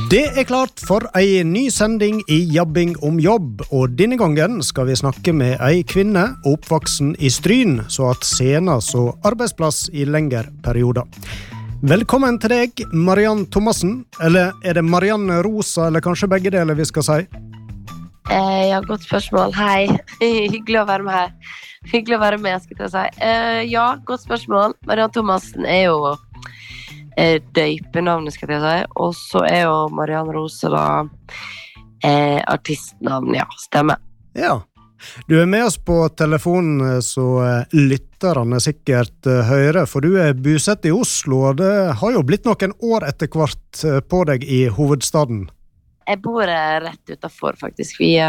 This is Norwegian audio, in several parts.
Det klart for en ny sending i Jabbing om jobb, og denne gangen skal vi snakke med en kvinne oppvoksen i Stryn, så at senere så arbeidsplass i lengre perioder. Velkommen til deg, Mariann Thomassen, eller det Marianne Rosa, eller kanskje begge deler vi skal si? Ja, godt spørsmål. Hei, hyggelig å være med her. Hyggelig å være med, skal jeg si. Ja, godt spørsmål. Mariann Thomassen jo døypenavnet, skal jeg si. Og så jo Mariann Rosa da artistnavn, ja, stemmer. Ja, du med oss på telefonen, så lytterne sikkert hører, for du bosatt i Oslo, og det har jo blitt noen år etter hvert på deg i hovedstaden. Jeg bor rett utenfor, faktisk. Vi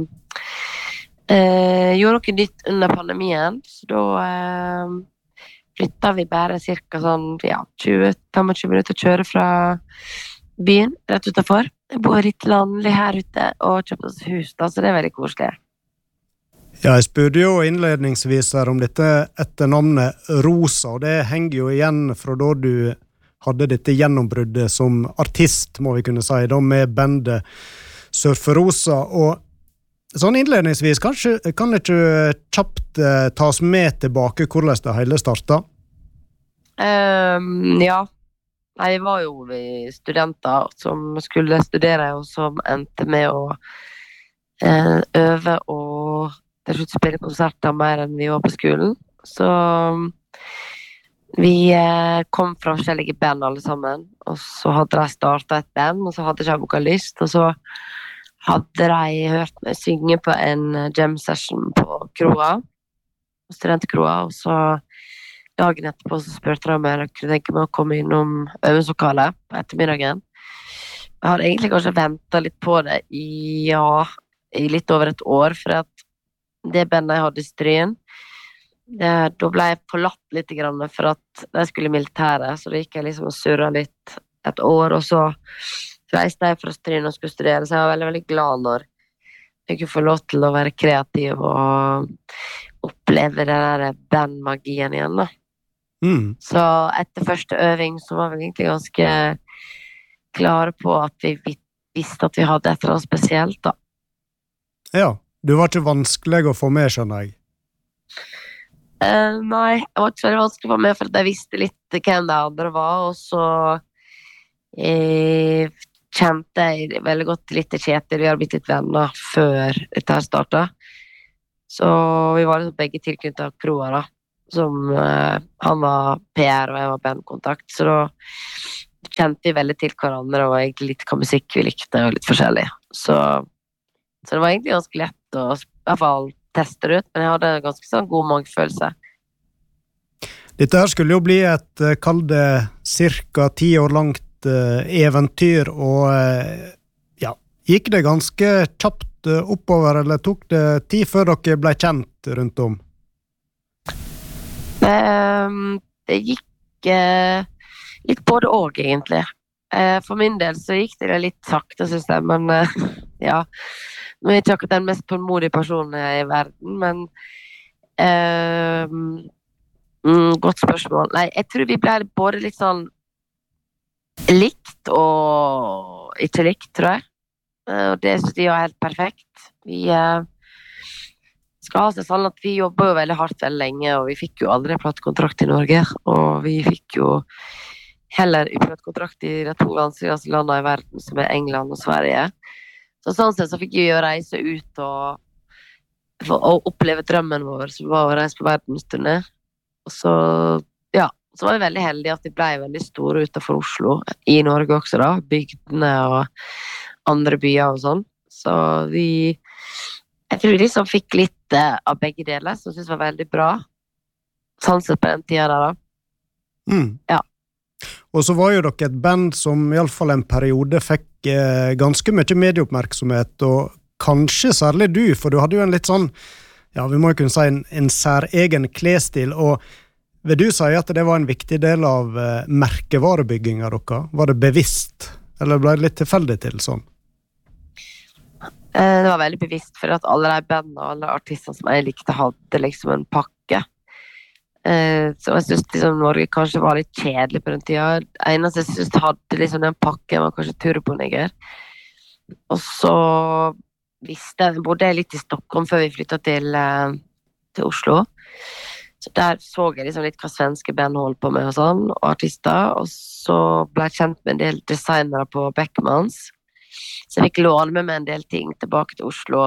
gjorde noe nytt under pandemien, så da flyttet vi bare cirka sånn, 20-25 minutter å kjøre fra byen, rett utenfor. Jeg bor litt landlig her ute og kjøpte oss hus, da, så det veldig koselig. Ja, jeg spurte jo innledningsvis her om dette etter navnet Rosa, og det henger jo igjen fra da du hadde dette gjennombruddet som artist, må vi kunne si, da med bandet Surfer Rosa, og sånn innledningsvis, kanskje kan det ikke kjapt tas med tilbake hvordan det hele startet? Ja, vi var jo studenter som skulle studere, og som endte med å øve og til slutt spille konserter mer enn vi var på skolen. Så vi kom fra forskjellige band alle sammen, og så hadde de startet et band, og så hadde jeg vokalist, og så hadde de hørt meg synge på en jam session på kroa, studentkroa, og så dagen etterpå så spurte de meg om jeg kunne tenke meg å komme innom øvelseslokalet på ettermiddagen. Jeg hadde egentlig kanskje ventet litt på det i litt over et år, for at det bandet jeg hadde i Stryn, da ble jeg forlatt litt grann, for at jeg skulle i militæret, så da gikk jeg liksom og surret litt et år, og så reiste jeg fra Stryn og skulle studere, så jeg var veldig, veldig glad når jeg kunne få lov til å være kreativ og oppleve den der bandmagien igjen da. Så etter første øving så var vi egentlig ganske klare på at vi visste at vi hadde et eller annet spesielt da. Ja, du var ikke vanskelig å få med, skjønner jeg. Nei, det var ikke veldig vanskelig å få med, for jeg visste litt hvem de andre var, og så kjente jeg veldig godt litt til Kjetil. Vi hadde blitt litt venner før dette her startet. Så vi var liksom begge tilknyttet av kroa da. Som han var PR og jeg var bandkontakt. Så da kjente vi veldig til hverandre og egentlig litt hva musikk vi likte og litt forskjellig. Så det var egentlig ganske lett å i hvert fall teste det ut, men jeg hadde en ganske sånn god magefølelse. Dette her skulle jo bli et kalde cirka 10 år langt eventyr, og ja, gikk det ganske kjapt oppover, eller tok det tid før dere ble kjent rundt om? Det gikk litt både og, egentlig. For min del så gikk det litt sakte, synes jeg, men ja, nå ikke akkurat den mest tålmodige personen i verden, men godt spørsmål. Nei, jeg tror vi ble både litt sånn likt og ikke likt, tror jeg. Og det synes jeg var helt perfekt. Vi skal ha seg sånn at vi jobber jo veldig hardt veldig lenge, og vi fikk jo aldri platekontrakt i Norge, og vi fikk jo heller platekontrakt i de 2 vanskeligste landene i verden, som England og Sverige. Så sånn sett så fikk vi jo reise ut og oppleve drømmen vår, som var å reise på verdensturné. Og så så var vi veldig heldige at vi ble veldig store utenfor Oslo, i Norge også da, bygdene og andre byer og sånn. Så jeg tror vi liksom fikk litt av begge deler, som jeg synes var veldig bra. Sånn sett på den tiden der da. Ja. Og så var jo dere et band som i alle fall en periode fikk ganske mye medieoppmerksomhet, og kanskje særlig du, for du hadde jo en litt sånn, ja, vi må jo kunne si en særegen klesstil, og vil du si at det var en viktig del av merkevarebyggingen av dere? Var det bevisst, eller ble det litt tilfeldig til sånn? Det var veldig bevisst, for at alle de bandene og alle artister som jeg likte hadde liksom en pakke. Så jeg synes liksom Norge kanskje var litt kjedelig på den tiden. Eneste jeg synes hadde liksom den pakken var kanskje Turboneger. Og så bodde jeg litt i Stockholm før vi flyttet til Oslo. Så der så jeg liksom litt hva svenske band holdt på med og sånn, og artister. Og så ble jeg kjent med en del designere på Beckmans. Så jeg fikk låne med meg en del ting tilbake til Oslo.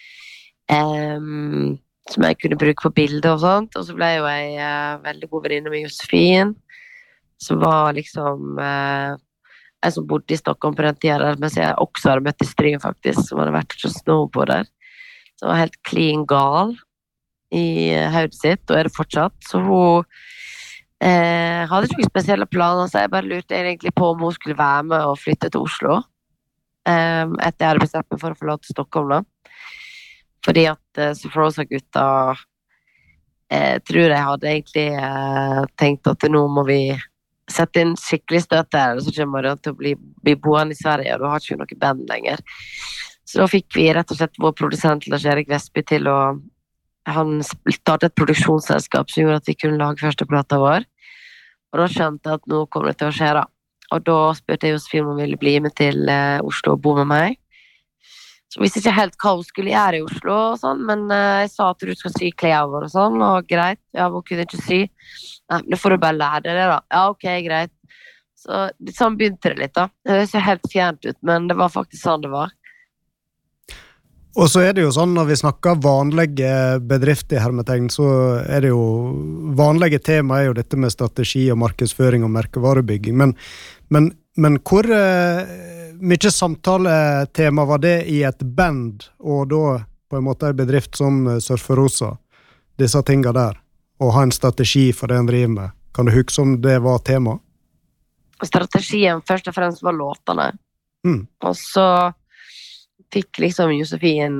Som jeg kunne bruke på bilder og sånt. Og så ble jo jeg veldig god venninne med Josefin, som var liksom jeg som bodde i Stockholm på den tiden der, mens jeg også hadde møtt i Stryn faktisk, som hadde vært til snowboarder. Så var helt clean gal i hodet sitt, og det fortsatt. Så hun hadde ikke noen spesielle planer, så jeg bare lurte egentlig på om hun skulle være med og flytte til Oslo. Etter jeg hadde bestemt meg for å forlate Stockholm da. Fordi at Sofrosa-gutta tror jeg hadde egentlig tenkt at nå må vi sette inn skikkelig støt der, og så kommer det til å bli boende i Sverige, og da har ikke vi noe band lenger. Så da fikk vi rett og slett vår produsent Lars Erik Vestby til å han startet et produksjonsselskap som gjorde at vi kunne lage første plata vår, og da skjønte jeg at nå kommer det til å skje da. Og da spurte jeg Josefin om hun ville bli med til Oslo og bo med meg. Så jeg visste ikke helt hva hun skulle gjøre i Oslo og sånn, men jeg sa at du skal sy klær vår og sånn, og greit, ja, hun kunne ikke sy. Nei, men da får du bare lære det da. Ja, ok, greit. Så sånn begynte det litt da. Det høres jo helt fjernt ut, men det var faktisk sånn det var. Og så det jo sånn, når vi snakker vanlige bedrifter i hermetegn, så det jo vanlige tema jo dette med strategi og markedsføring og merkevarebygging. Men hvor mye samtaletema var det i et band, og da på en måte en bedrift som Surferosa, disse tingene der, og ha en strategi for det en driver med? Kan du huske om det var tema? Strategien først og fremst var låtene. Og så fikk liksom Josefin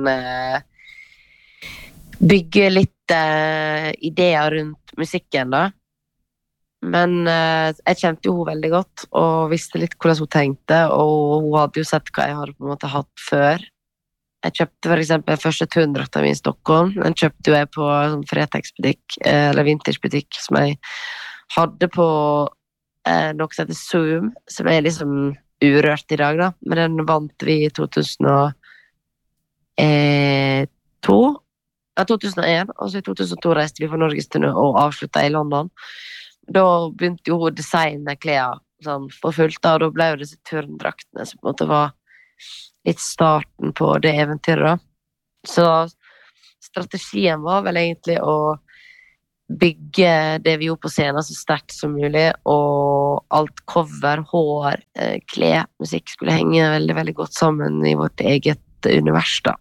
bygge litt ideer rundt musikken da. Men jeg kjente jo hun veldig godt, og visste litt hvordan hun tenkte, og hun hadde jo sett hva jeg hadde på en måte hatt før. Jeg kjøpte for eksempel første tundrakta mi i Stockholm. Den kjøpte jeg på en Fretex-butikk, eller vintage-butikk, som jeg hadde på noe som heter Zoom, som liksom urørt i dag da. Men den vant vi i 2002. Ja, 2001, og så i 2002 reiste vi for Norges turné og avsluttet i London. Da begynte jo hun å designe klær sånn, for fullt, og da ble jo disse turndraktene som på en måte var litt starten på det eventyret da. Så strategien var vel egentlig å bygge det vi gjorde på scenen så sterkt som mulig, og alt cover, hår, klær, musikk skulle henge veldig, veldig godt sammen i vårt eget univers da.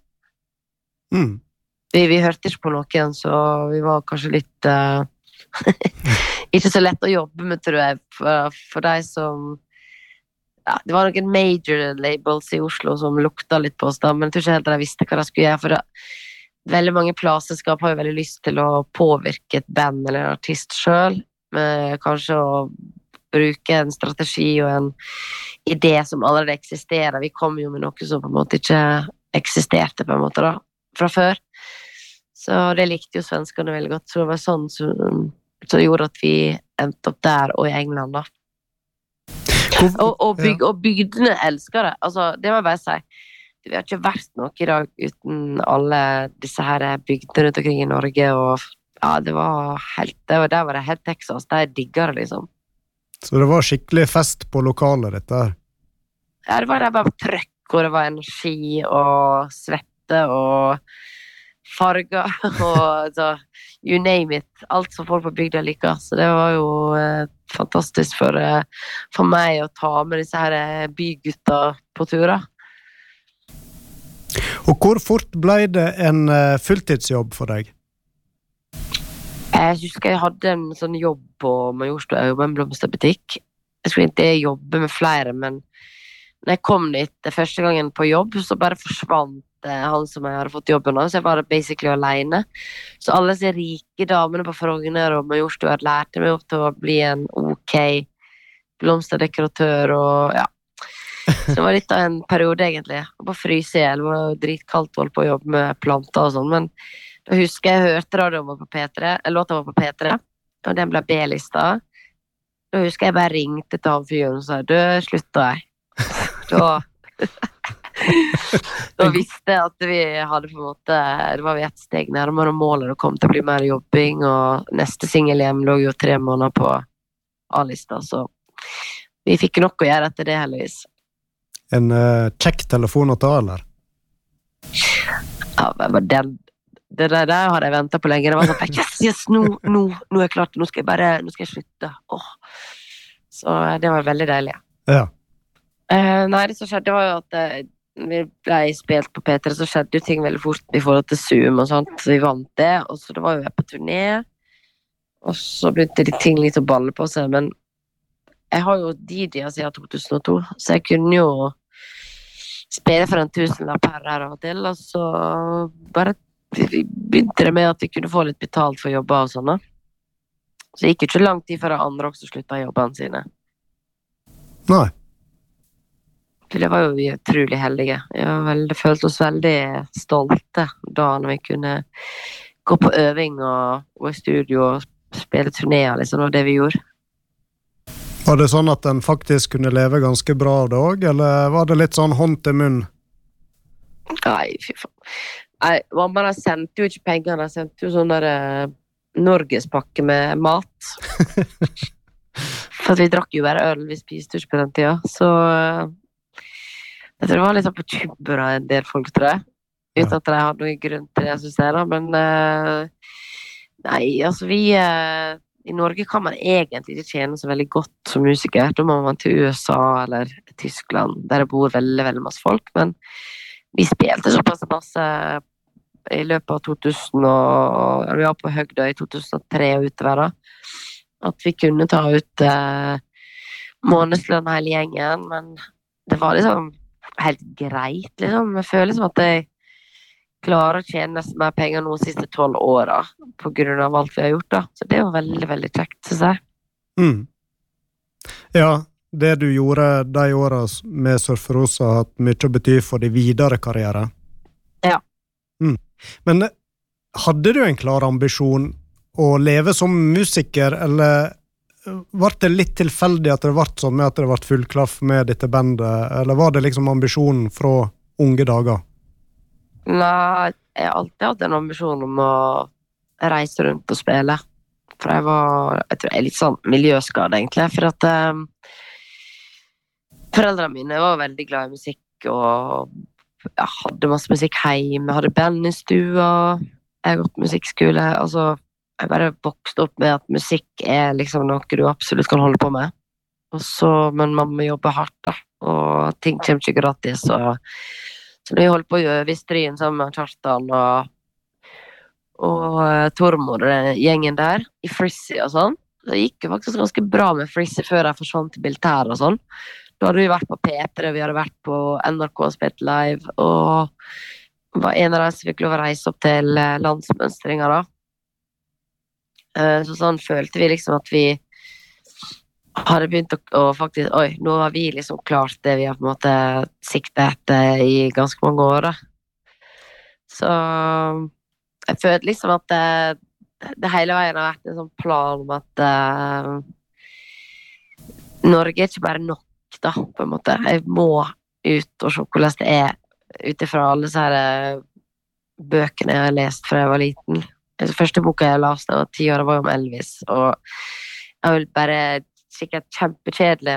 Vi hørte ikke på noen, så vi var kanskje litt ikke så lett å jobbe med, tror jeg, for de som ja, det var noen major labels i Oslo som lukta litt på oss da, men jeg tror ikke helt at jeg visste hva de skulle gjøre, for det, veldig mange plateselskap har jo veldig lyst til å påvirke et band eller en artist selv, med kanskje å bruke en strategi og en idé som allerede eksisterer. Vi kom jo med noe som på en måte ikke eksisterte på en måte da, fra før. Så det likte jo svenskene veldig godt, så det var sånn som gjorde at vi endte opp der og i England da. Og bygdene elsker det, altså det må jeg bare si. Vi har ikke vært noe i dag uten alle disse her bygdene rundt omkring i Norge, og ja, der var det helt Texas, der digger det liksom. Så det var skikkelig fest på lokalet dette her? Ja, det var bare trøkk, og det var energi, og svette, og farger, og så, you name it, alt som folk på bygda liker, så det var jo fantastisk for meg å ta med disse her bygutta på turer. Og hvor fort ble det en fulltidsjobb for deg? Jeg husker jeg hadde en sånn jobb på Majorstua, jeg jobbet i en blomsterbutikk. Jeg skulle ikke jobbe med flere, men når jeg kom dit første gangen på jobb, så bare forsvant han som jeg hadde fått jobben av, så jeg var basically alene. Så alle disse rike damene på Frogner og Majorstua lærte meg opp til å bli en ok blomsterdekoratør, og ja. Så det var litt av en periode egentlig. Jeg bare fryse i hjel, det var dritkaldt å holde på å jobbe med planter og sånn, men da husker jeg hørte radioen var på P3, låta var på P3, og den ble B-lista. Da husker jeg bare ringte til han fyren og sa, slutter jeg. Da visste jeg at vi hadde på en måte, det var vi et steg nærmere målet, det kom til å bli mer jobbing, og neste single hjem lå jo 3 måneder på A-lista, så vi fikk nok å gjøre etter det, heldigvis. En kjekk telefon å ta, eller? Ja, men det der hadde jeg ventet på lenge. Det var sånn, yes, nå er jeg klart, nå skal jeg slutte. Så det var veldig deilig. Ja. Nei, det som skjedde var jo at vi ble spilt på P3, så skjedde jo ting veldig fort i forhold til Zoom og sånt, så vi vant det, og så det var jo på turné, og så begynte de ting litt å balle på seg, men jeg har jo DJ siden 2002, så jeg kunne jo spille for 1000 per her av og til, og så bare begynte det med at vi kunne få litt betalt for jobber og sånn. Så det gikk jo ikke lang tid før andre også sluttet jobbene sine. Nei. For det var jo vi utrolig heldige. Jeg følte oss veldig stolte da når vi kunne gå på øving og gå i studio og spille turnéer, liksom, og det vi gjorde. Var det sånn at den faktisk kunne leve ganske bra av det også, eller var det litt sånn hånd til munn? Nei, fy faen. Nei, mamma sendte jo ikke penger, de sendte jo sånn der Norgespakke med mat. For at vi drakk jo bare øl, vi spiste jo ikke på den tida, så jeg tror det var litt sånn på tubber av en del folk, tror jeg. Uten at jeg hadde noen grunn til det, synes jeg da, men nei, altså i Norge kan man egentlig ikke tjene så veldig godt som musiker. Da må man til USA eller Tyskland, der det bor veldig, veldig masse folk, men vi spilte såpass masse i løpet av 2000, og vi var på Høgda i 2003 og utover da, at vi kunne ta ut månedslønn hele gjengen, men det var liksom helt greit, liksom. Jeg føler som at jeg klarer å tjene nesten mer penger nå de siste 12 årene på grunn av alt vi har gjort da. Så det er jo veldig, veldig kjekt, synes jeg. Mm. Ja, det du gjorde de årene med Surfer Rosa har hatt mye å bety for de videre karriere. Ja. Mm. Men hadde du en klar ambisjon å leve som musiker, eller var det litt tilfeldig at det ble sånn med at det ble fullklaff med dette bandet, eller var det liksom ambisjonen fra unge dager? Nei, jeg har alltid hatt en ambisjon om å reise rundt og spille. For jeg tror jeg er litt sånn miljøskade egentlig, for at foreldrene mine var veldig glad i musikk, og jeg hadde masse musikk hjemme, jeg hadde band i stua, jeg har gått musikkskole, altså jeg bare vokste opp med at musikk er liksom noe du absolutt kan holde på med. Og så, men man må jobbe hardt da, og ting kommer ikke gratis, så når vi holdt på å gjøre Vistryen sammen med Kjartan og Tormod og den gjengen der, i Frizzy og sånn, så gikk det faktisk ganske bra med Frizzy før jeg forsvant til militær og sånn. Da hadde vi vært på P3, vi hadde vært på NRK og spilt live, og var en av dem som fikk lov å reise opp til landsmønstringer da. Så sånn følte vi liksom at vi hadde begynt å faktisk, nå har vi liksom klart det vi har på en måte siktet etter i ganske mange år da. Så jeg følte liksom at det hele veien har vært en sånn plan om at Norge er ikke bare nok da, på en måte. Jeg må ut og se hvordan det er utifra alle disse her bøkene jeg har lest fra jeg var liten. Den første boka jeg leste da var 10 år, var jo om Elvis, og jeg vil bare sikkert kjempekjedelig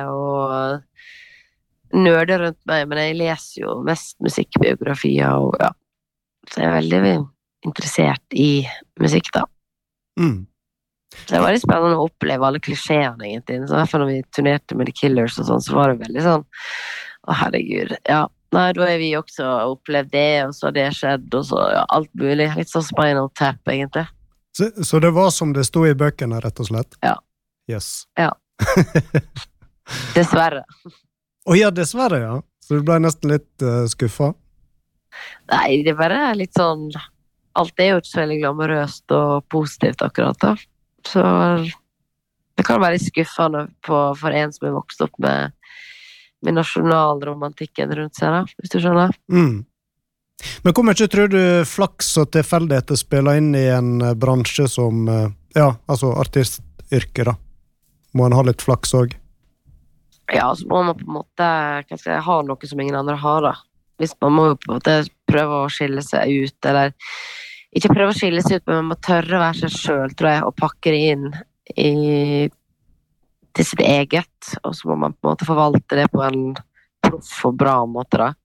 og nørde rundt meg, men jeg leser jo mest musikkbiografier, og ja, så jeg er veldig interessert i musikk da. Mm. Så det var litt spennende å oppleve alle klisjeene egentlig, så i hvert fall når vi turnerte med The Killers og sånn, så var det veldig sånn, herregud, ja. Nei, da har vi også opplevd det, og så har det skjedd, og så ja, alt mulig. Litt sånn Spinal Tap, egentlig. Så det var som det stod i bøkene, rett og slett? Ja. Yes. Ja. Dessverre. Ja, dessverre, ja. Så du ble nesten litt skuffet? Nei, det er bare litt sånn... Alt er jo ikke så veldig glamorøst og positivt akkurat da. Så det kan være litt skuffende for en som er vokst opp med nasjonalromantikken rundt seg da, hvis du skjønner. Mm. Men hvor mye tror du flaks og tilfeldigheter spiller inn i en bransje som, ja, altså yrke da. Må han ha litt flaks også? Ja, så må man på en måte hva skal jeg, ha noe som ingen andre har da. Hvis man må jo på en måte prøve å skille seg ut, eller ikke prøve å skille seg ut, men man må tørre å være seg selv, tror jeg, og pakke det inn til sitt eget, og så må man på en måte forvalte det på en proff og bra måte da.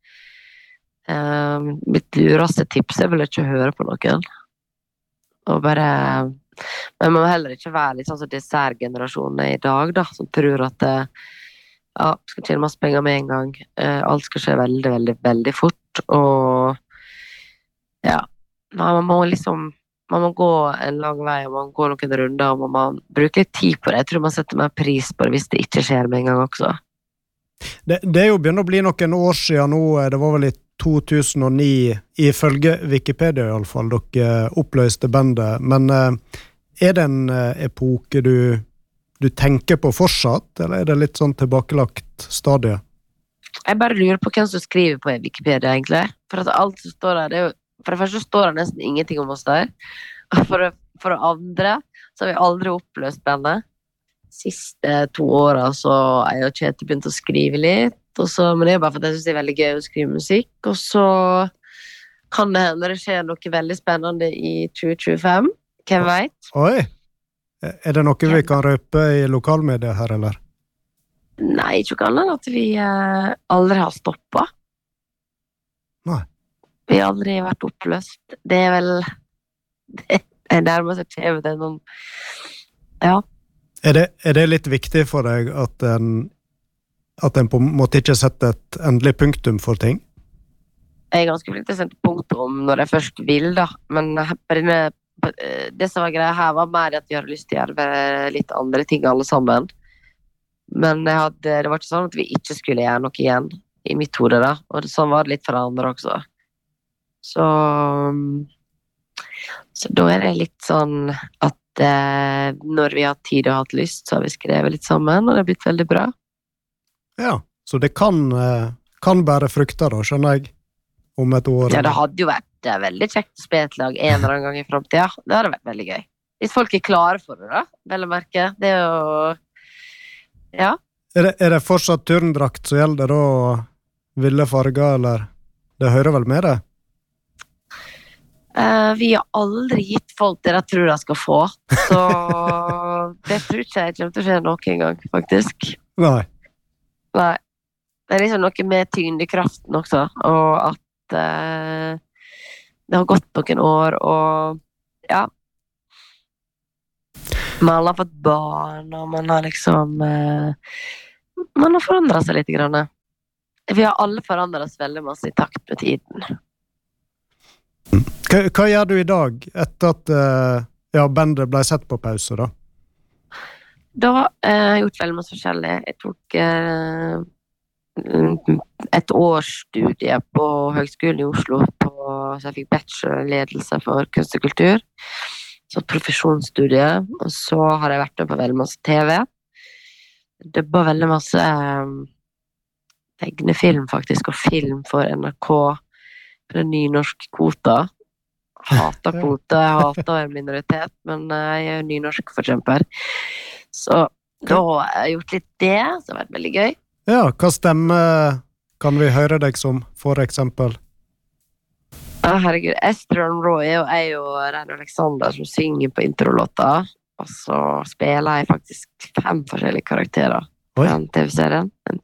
Mitt lureste tips vel ikke å høre på noen, og bare, men man må heller ikke være litt sånn som dessertgenerasjonen i dag da, som tror at ja, skal tjene masse penger med en gang, alt skal skje veldig, veldig, veldig fort, og ja, man må liksom man må gå en lang vei, og man må gå noen runder, og man må bruke litt tid på det. Jeg tror man setter mer pris på det hvis det ikke skjer med en gang også. Det jo begynner å bli noen år siden nå, det var vel i 2009, ifølge Wikipedia i alle fall, dere oppløste bandet, men det en epoke du tenker på fortsatt, eller det litt sånn tilbakelagt stadie? Jeg bare lurer på hvem som skriver på Wikipedia egentlig, for at alt som står der, det jo for det første står det nesten ingenting om oss der. For det andre så har vi aldri oppløst bandet. Siste 2 årene så jeg og Kjetil begynt å skrive litt, og så, men det bare for at jeg synes det veldig gøy å skrive musikk, og så kan det hende det skjer noe veldig spennende i 2025. Hvem vet? Oi! Det noe vi kan røpe i lokalmedia her, eller? Nei, ikke kan det at vi aldri har stoppet. Nei. Vi har aldri vært oppløst. Det vel det nærmest jeg kommer til noen ja. Det litt viktig for deg at en på en måte ikke setter et endelig punktum for ting? Jeg ganske flink til å sette punktum når jeg først vil da, men det som var greia her var mer at vi hadde lyst til å gjøre litt andre ting alle sammen, men det var ikke sånn at vi ikke skulle gjøre noe igjen i mitt hode da, og sånn var det litt for andre også. Så da det litt sånn at når vi har tid og hatt lyst, så har vi skrevet litt sammen, og det har blitt veldig bra. Ja, så det kan bære frukter da, skjønner jeg, om et år. Ja, det hadde jo vært veldig kjekt å spille et lag en eller annen gang i fremtiden. Det hadde vært veldig gøy. Hvis folk klare for det da, vel å merke. Det jo ja. Det fortsatt turndrakt så gjelder da ville farger, eller det hører vel med det? Vi har aldri gitt folk det de tror de skal få, så det tror ikke jeg kommer til å skje noen gang, faktisk. Nei. Det liksom noe med tyngdekraften også, og at det har gått noen år, og ja. Man har fått barn, og man har liksom man har forandret seg litt grann. Vi har alle forandret oss veldig masse i takt med tiden. Hva gjør du i dag etter at bandet ble sett på pause da? Da har jeg gjort veldig masse forskjellig. Jeg tok et årsstudie på Høgskolen i Oslo, så jeg fikk bachelorledelse for kunst og kultur, så et profesjonsstudie, og så har jeg vært med på veldig masse TV. Det var veldig masse tegnefilm faktisk, og film for NRK, for en ny norsk kvota. Hater kvota, jeg hater en minoritet, men jeg er ny norsk for eksempel. Så da har jeg gjort litt det, så det har vært veldig gøy. Ja, hva stemme kan vi høre deg som, for eksempel? Herregud, Esther Roy og jeg og Reine Alexander som synger på introlåta, og så spiller jeg faktisk 5 forskjellige karakterer på den TV-serien. En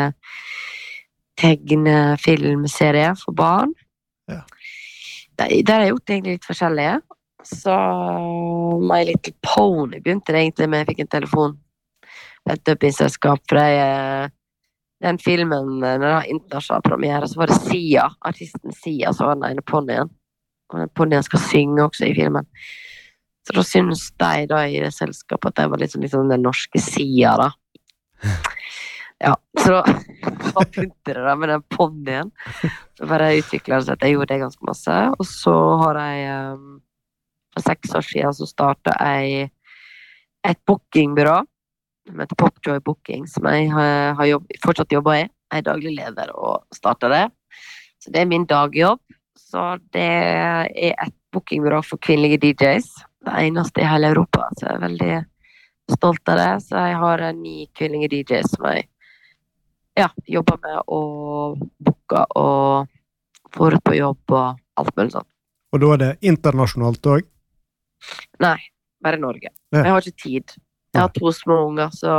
tegnefilmserie for barn. Ja. Der har jeg gjort egentlig litt forskjellige. Så My Little Pony begynte det egentlig med, jeg fikk en telefon et dubbingselskap, for den filmen, når den har internasjonal premiere, så var det Sia, artisten Sia, så var den ene ponyen, og den ponyen skal synge også i filmen. Så da synes de da i det selskapet at jeg var litt sånn den norske Sia da. Ja, så da begynte det da med den ponyen. Så bare jeg utviklet det, så jeg gjorde det ganske masse. Og så har jeg, for 6 år siden, så startet jeg et bookingbyrå, som heter Popjoy Booking, som jeg har fortsatt jobbet i. Jeg er daglig leder og startet det. Så det er min dagjobb. Så det er et bookingbyrå for kvinnelige DJs. Det eneste i hele Europa, så det er veldig stolt av det. Så jeg har 9 kvinnelige DJ som jeg jobber med og booker og får ut på jobb og alt mulig sånt. Og da det internasjonalt også? Nei, bare Norge. Ja. Jeg har ikke tid. Jeg har 2 små unger, så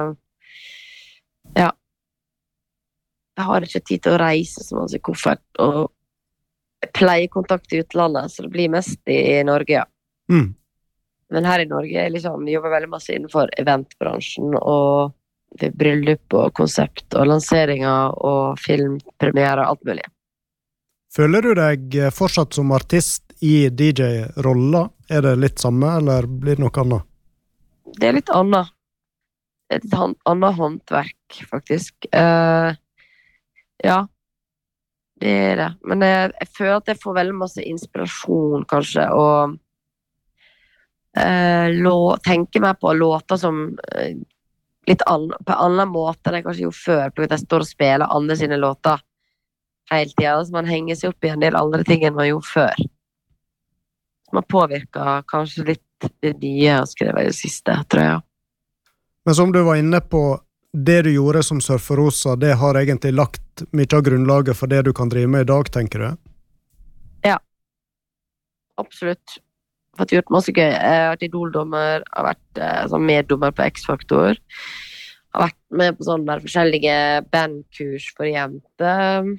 ja. Jeg har ikke tid til å reise som altså koffert og pleiekontakt i utlandet, så det blir mest i Norge, ja. Men her i Norge liksom, vi jobber veldig masse innenfor eventbransjen og bryllup og konsept og lanseringer og filmpremiere og alt mulig. Føler du deg fortsatt som artist i DJ-rolla? Er det litt samme, eller blir det noe annet? Det er litt annet. Det er et annet håndverk, faktisk. Ja, det er det. Men jeg føler at jeg får veldig masse inspirasjon, kanskje, og tenker meg på låter som litt på en annen måte enn jeg kanskje gjorde før, fordi jeg står og spiller andre sine låter hele tiden, så man henger seg opp i en del andre ting enn man gjorde før. Man påvirker kanskje litt det nye jeg har skrevet i det siste, tror jeg. Men som du var inne på, det du gjorde som surferosa, det har egentlig lagt mye av grunnlaget for det du kan drive med i dag, tenker du? Ja, absolutt. Jeg har fått gjort masse gøy. Jeg har vært idoldommer, har vært sånn meddommer på X-Faktor, har vært med på sånne forskjellige bandkurs for jenter.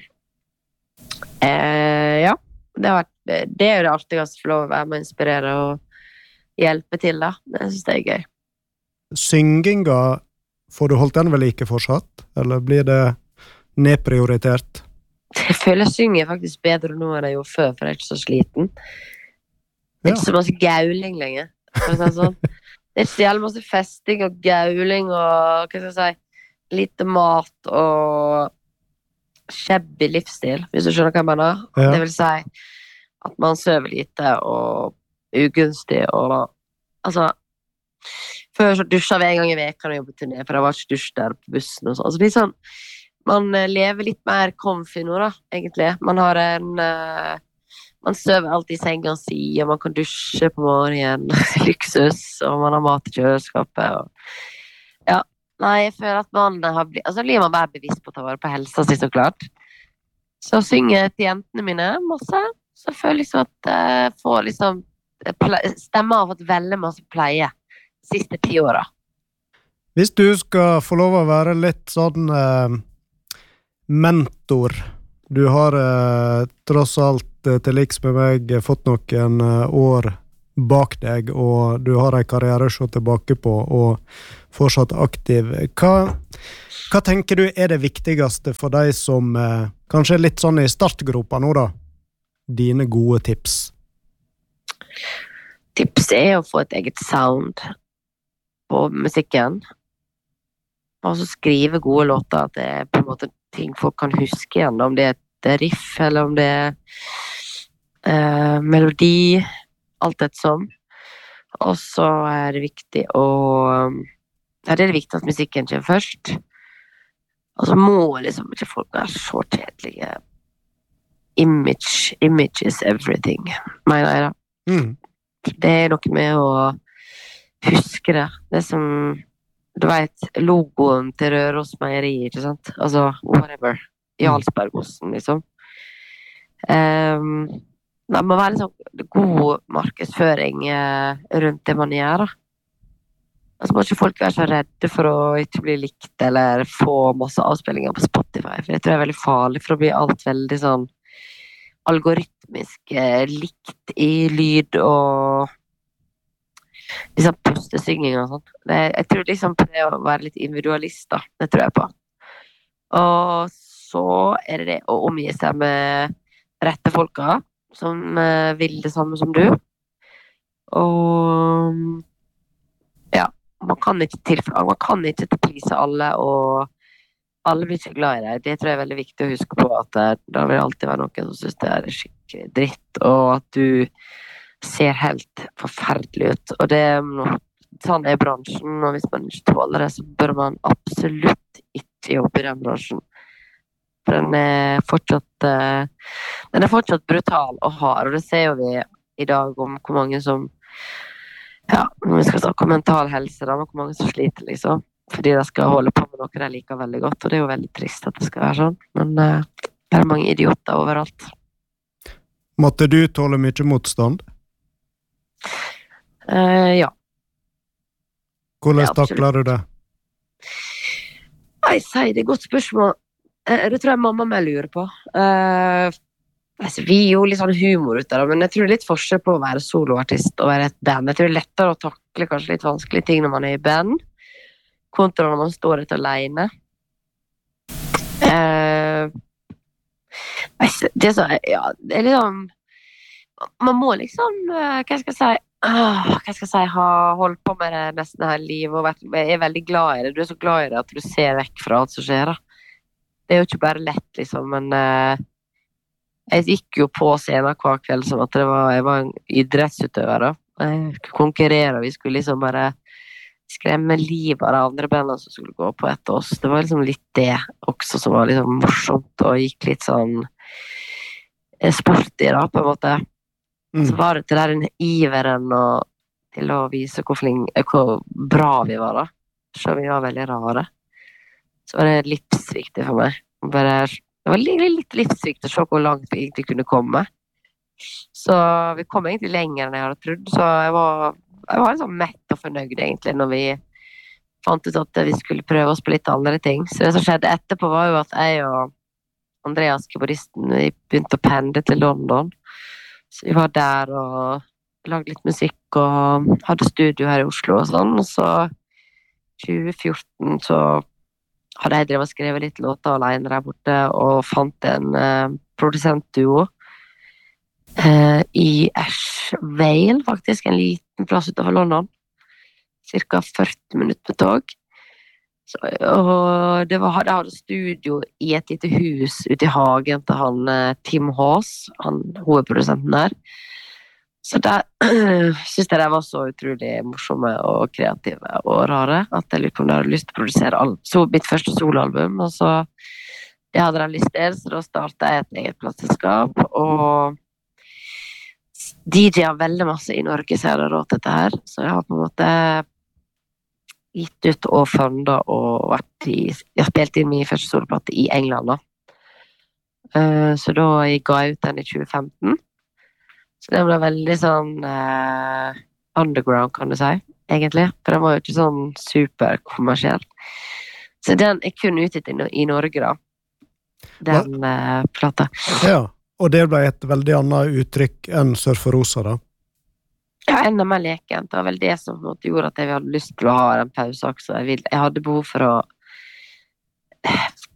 Ja, det er jo det artigste for lov å være med å inspirere og hjelpe til da. Jeg synes det er gøy. Synginga, får du holdt den vel ikke fortsatt? Eller blir det nedprioritert? Jeg føler jeg synger faktisk bedre nå enn jeg gjorde før, for jeg er ikke så sliten. Det er ikke så masse gauling lenger, for å si sånn. Det er ikke så jævlig masse festing og gauling og, hva skal jeg si, lite mat og shabby livsstil, hvis du skjønner hva jeg mener. Ja. Det vil si at man søver lite og ugunstig og altså før så dusja vi en gang i veka når jeg jobbet turné, for jeg var ikke dusj der på bussen og sånn. Altså litt sånn, man lever litt mer comfy nå da, egentlig. Man har man søver alltid i senga si, og man kan dusje på morgenen, luksus, og man har mat i kjøleskapet og ja. Nei, jeg føler at man altså blir man bare bevisst på å ta vare på helsa si, så klart. Så synger jeg til jentene mine masse, så jeg føler liksom at jeg får liksom stemmer har fått veldig masse pleie de siste 10 årene. Hvis du skal få lov å være litt sånn mentor, du har tross alt til liks med meg fått noen år bak deg, og du har en karriere å se tilbake på, og fortsatt aktiv. Hva tenker du er det viktigste for deg som kanskje er litt sånn i startgropa nå da? Dine gode tips? Tips er å få et eget sound på musikken, og så skrive gode låter, at det er på en måte ting folk kan huske igjen, om det er et riff, eller om det er melodi, alt et sånn. Og så er det viktig det er viktig at musikken kommer først. Og så må liksom ikke folk være så kjedelige. Image is everything, mener jeg da. Det er noe med å huske det. Det som, du vet, logoen til Røros Meieri, ikke sant? Altså, whatever. Jarlsbergosten, liksom. Det må være sånn god markedsføring rundt det man gjør da. Altså må ikke folk være så redde for å ikke bli likt eller få masse avspillinger på Spotify, for jeg tror det er veldig farlig, for å bli alt veldig sånn algoritmisk likt i lyd og liksom pustesynging og sånt. Jeg tror liksom på det å være litt individualist da, det tror jeg på. Og så er det å omgi seg med rette folka som vil det samme som du. Og ja, man kan ikke please alle, og alle blir ikke glad i deg. Det tror jeg er veldig viktig å huske på, at da vil det alltid være noen som synes det er skikkelig dritt, og at du ser helt forferdelig ut. Og det sånn er bransjen, og hvis man ikke tåler det, så bør man absolutt ikke jobbe i den bransjen. For den er fortsatt brutal og hard, og det ser jo vi i dag om hvor mange som Ja, når vi skal snakke om mental helse, da er det mange som sliter, liksom. Fordi de skal holde på med noe de liker veldig godt, og det er jo veldig trist at det skal være sånn. Men det er mange idioter overalt. Måtte du tåle mye motstand? Ja. Hvordan Ja, absolutt. takler du det? Jeg sier det er et godt spørsmål. Det tror jeg mamma meg lurer på. Altså, vi er jo litt sånn humor ut av det, men jeg tror det er litt forskjell på å være soloartist og være et band. Jeg tror det er lettere å takle kanskje litt vanskelige ting når man er i band, kontra når man står litt alene. Det er så, ja, det er liksom man må liksom, hva skal jeg si ha holdt på med det nesten hele livet og er veldig glad i det. Du er så glad i det at du ser vekk fra alt som skjer da. Det er jo ikke bare lett liksom, men jeg gikk jo på scenen hver kveld som at jeg var en idrettsutøver da. Jeg skulle konkurrere, vi skulle liksom bare skremme livet av de andre bandene som skulle gå på etter oss. Det var liksom litt det også som var liksom morsomt og gikk litt sånn sportig da, på en måte. Så var det til den iveren og til å vise hvor bra vi var da. Så vi var veldig rare. Så var det livsviktig for meg. Det var litt livsviktig å se hvor langt vi egentlig kunne komme. Så vi kom egentlig lenger enn jeg hadde trodd. Så jeg var liksom mett og fornøyd egentlig når vi fant ut at vi skulle prøve oss på litt andre ting. Så det som skjedde etterpå var jo at jeg og Andreas, keyboardisten, vi begynte å pendle til London. Så vi var der og lagde litt musikk og hadde studio her i Oslo og sånn. Og så 2014 så hadde jeg drevet og skrevet litt låter alene der borte og fant en produsentduo i Ashvale, faktisk, en liten plass utenfor London. Cirka 40 minutter på tog. Og de hadde studio i et lite hus ute i hagen til han Tim Haas, han hovedprodusenten der. Så der synes jeg de var så utrolig morsomme og kreative og rare at jeg lurte på om de hadde lyst til å produsere mitt første soloalbum, og så det hadde de lyst til, så da startet jeg et eget plateselskap og DJ-er veldig masse i Norge, så jeg hadde råd til dette her, så jeg har på en måte gitt ut og fundet og jeg har spilt inn min første soloplate i England da. Så da ga jeg ut den i 2015. Så det ble veldig sånn underground, kan du si, egentlig. For den var jo ikke sånn superkommersiell. Så den er kun utgitt i Norge da. Den plata. Ja, og det ble et veldig annet uttrykk enn Surfer Rosa da. Ja, enda mer leken. Det var vel det som gjorde at jeg hadde lyst til å ha en pause også. Jeg hadde behov for å